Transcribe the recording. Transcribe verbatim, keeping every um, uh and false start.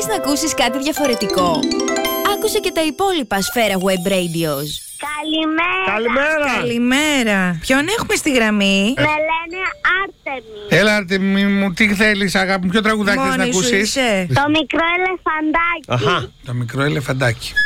Θέλεις να ακούσεις κάτι διαφορετικό? Άκουσε και τα υπόλοιπα Σφαίρα Web Radios. Καλημέρα. Καλημέρα. Καλημέρα. Ποιον έχουμε στη γραμμή? Με λένε Άρτεμι. Έλα, Άρτεμι μου, τι θέλεις αγάπη μου, ποιο τραγουδάκι θες να Μόνη σου ακούσεις? είσαι? Το μικρό ελεφαντάκι. Αχα, το μικρό ελεφαντάκι.